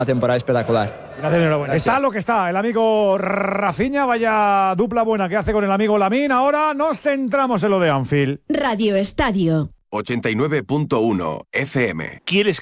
temporada espectacular. Gracias, enhorabuena. Gracias. Está lo que está, el amigo Rafinha, vaya dupla buena que hace con el amigo Lamine. Ahora nos centramos en lo de Anfield. Radio Estadio. 89.1 FM. ¿Quieres